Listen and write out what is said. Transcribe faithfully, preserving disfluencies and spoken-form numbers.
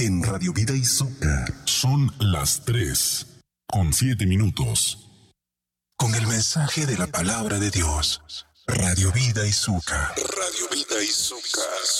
En Radio Vida Izuca son las tres con siete minutos. Con el mensaje de la palabra de Dios. Radio Vida Izuca. Radio Vida Izuca.